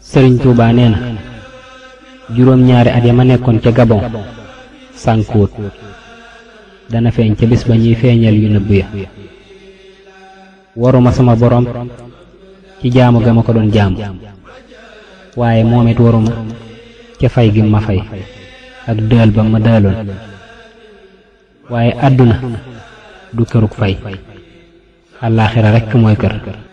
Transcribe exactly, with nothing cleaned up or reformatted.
Sëriñ Tuubaa nee na juróom ñaari at ya ma nekkoon ca Gabon sànkuwut dana feeñ ca bis ba ñuy feeñal yu nëbb ya. waruma sama borom ci jaamu ga ma ko doon jaamu waaye moom it waruma ca fay gi ma fay ak dël ba ma dëloon waaye àdduna du kërug fay àllaaxira rekk mooy kër.